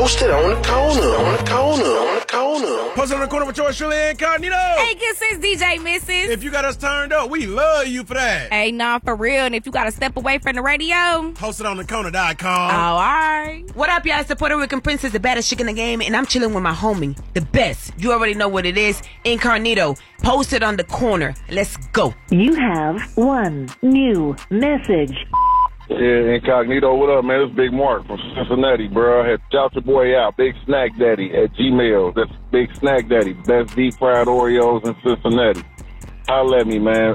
Posted on the corner. Posted on the corner with yours truly, Incognito. Hey, good sis, DJ Mrs. If you got us turned up, we love you for that. Hey, nah, for real. And if you got to step away from the radio, PostedOnTheCorner.com. oh, all right. What up, y'all? It's the Puerto Rican princess, the baddest chick in the game, and I'm chilling with my homie, the best. You already know what it is. Incognito. Posted on the corner. Let's go. You have one new message. Yeah, Incognito, what up, man? It's Big Mark from Cincinnati, bro. I had shout your boy out, Big Snack Daddy at Gmail. That's Big Snack Daddy, best deep fried Oreos in Cincinnati. Holla at me, man.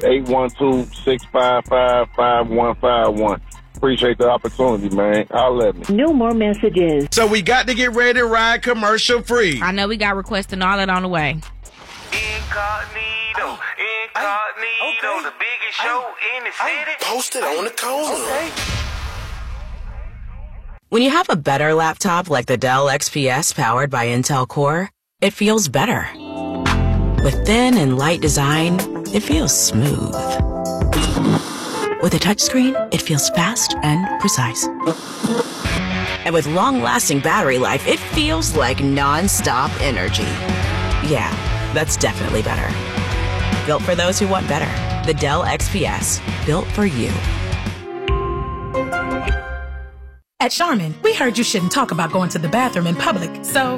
812-655-5151. Appreciate the opportunity, man. Holla at me. No more messages. So we got to get ready to ride commercial free. I know we got requests and all that on the way. Incognito, the biggest show in the city. Posted on the corner. When you have a better laptop like the Dell XPS powered by Intel Core, it feels better. With thin and light design, it feels smooth. With a touchscreen, it feels fast and precise. And with long-lasting battery life, it feels like non-stop energy. Yeah, that's definitely better. Built for those who want better. The Dell XPS. Built for you. At Charmin, we heard you shouldn't talk about going to the bathroom in public, so